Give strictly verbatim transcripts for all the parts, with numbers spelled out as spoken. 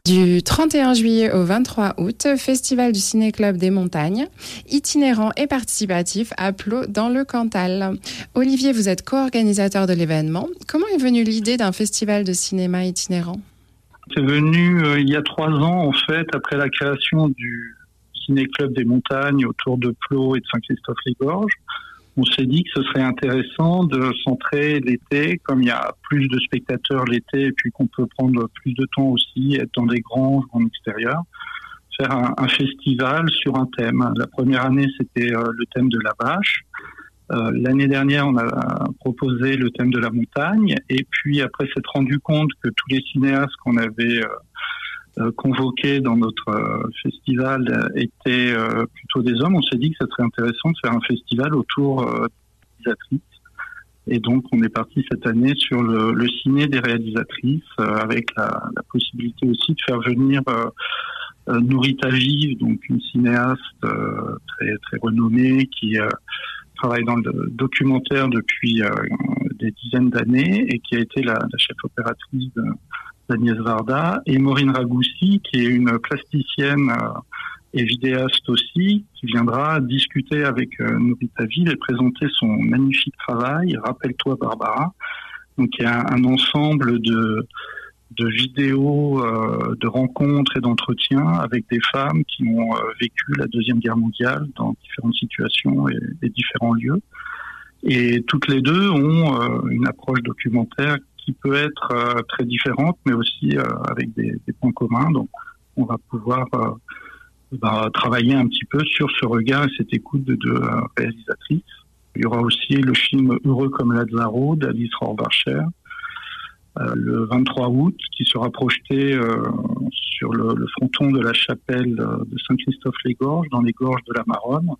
Du trente et un juillet au vingt-trois août, Festival du Ciné-Club des Montagnes, itinérant et participatif à Plot dans le Cantal. Olivier, vous êtes co-organisateur de l'événement. Comment est venue l'idée d'un festival de cinéma itinérant ? C'est venu euh, il y a trois ans, en fait, après la création du Ciné-Club des Montagnes autour de Plot et de Saint-Christophe-les-Gorges. On s'est dit que ce serait intéressant de centrer l'été, comme il y a plus de spectateurs l'été et puis qu'on peut prendre plus de temps aussi, être dans des granges ou en extérieur, faire un, un festival sur un thème. La première année, c'était euh, le thème de la vache. Euh, l'année dernière, on a proposé le thème de la montagne. Et puis après s'être rendu compte que tous les cinéastes qu'on avait euh, euh, convoqués dans notre euh, festival euh, étaient euh, plutôt des hommes, on s'est dit que ça serait intéressant de faire un festival autour euh, des réalisatrices. Et donc, on est parti cette année sur le, le ciné des réalisatrices, euh, avec la, la possibilité aussi de faire venir euh, euh, Nourita Vive, donc une cinéaste euh, très très renommée qui euh, travaille dans le documentaire depuis euh, des dizaines d'années et qui a été la, la chef opératrice de, d'Agnès Varda, et Maureen Ragoussi, qui est une plasticienne euh, et vidéaste aussi, qui viendra discuter avec euh, Nourita Vive et présenter son magnifique travail, Rappelle-toi Barbara. Donc il y a un, un ensemble de, de vidéos, euh, de rencontres et d'entretiens avec des femmes qui ont euh, vécu la Deuxième Guerre mondiale dans différentes situations et, et différents lieux. Et toutes les deux ont euh, une approche documentaire qui peut être euh, très différente, mais aussi euh, avec des, des points communs. Donc on va pouvoir euh, bah, travailler un petit peu sur ce regard et cette écoute de deux euh, réalisatrices. Il y aura aussi le film Heureux comme Lazzaro d'Alice Rohrwacher, euh, le vingt-trois août, qui sera projeté euh, sur le, le fronton de la chapelle de Saint-Christophe-les-Gorges, dans les gorges de la Maronne,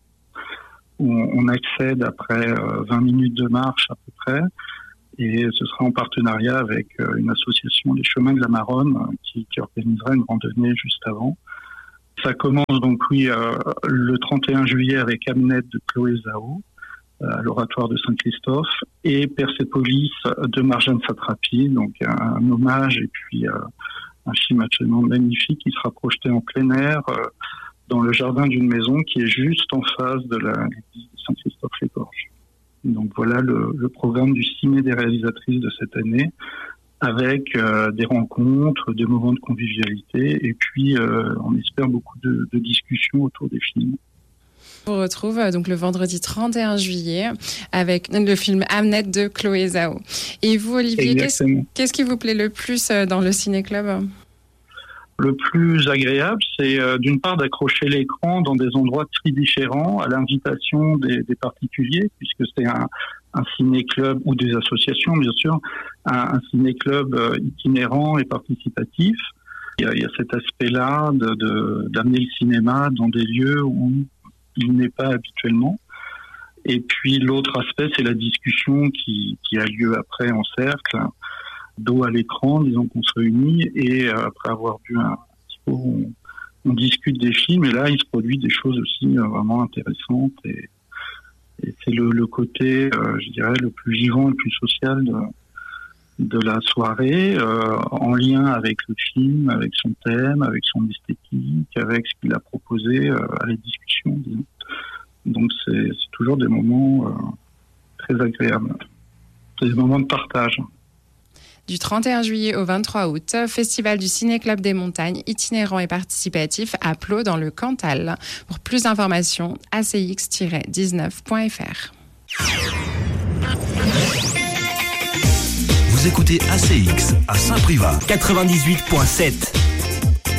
où on, on accède après euh, vingt minutes de marche à peu près. Et ce sera en partenariat avec euh, une association, les Chemins de la Maronne, euh, qui, qui organisera une randonnée juste avant. Ça commence donc, oui, euh, le trente et un juillet avec Hamnet de Chloé Zhao, euh, à l'Oratoire de Saint-Christophe, et Persépolis de Marjane Satrapi, donc un, un hommage et puis euh, un film absolument magnifique qui sera projeté en plein air euh, dans le jardin d'une maison qui est juste en face de la l'église de Saint-Christophe-les-Gorges. Donc voilà le, le programme du ciné des réalisatrices de cette année, avec euh, des rencontres, des moments de convivialité, et puis euh, on espère beaucoup de, de discussions autour des films. On vous retrouve euh, donc le vendredi trente et un juillet avec le film Hamnet de Chloé Zhao. Et vous, Olivier, qu'est-ce, qu'est-ce qui vous plaît le plus euh, dans le ciné-club ? Le plus agréable, c'est euh, d'une part d'accrocher l'écran dans des endroits très différents, à l'invitation des, des particuliers, puisque c'est un, un ciné-club, ou des associations bien sûr, un, un ciné-club euh, itinérant et participatif. Il y a, il y a cet aspect-là de, de, d'amener le cinéma dans des lieux où il n'est pas habituellement. Et puis l'autre aspect, c'est la discussion qui, qui a lieu après en cercle, dos à l'écran, disons qu'on se réunit, et euh, après avoir vu un petit peu, on, on discute des films, et là il se produit des choses aussi euh, vraiment intéressantes, et, et c'est le, le côté, euh, je dirais, le plus vivant et le plus social de, de la soirée, euh, en lien avec le film, avec son thème, avec son esthétique, avec ce qu'il a proposé euh, à la discussion, disons. Donc c'est, c'est toujours des moments euh, très agréables, c'est des moments de partage. Du trente et un juillet au vingt-trois août, Festival du Ciné-Club des Montagnes, itinérant et participatif à Plot dans le Cantal. Pour plus d'informations, a c x tiret dix-neuf point f r. Vous écoutez A C X à Saint-Privat quatre-vingt-dix-huit point sept.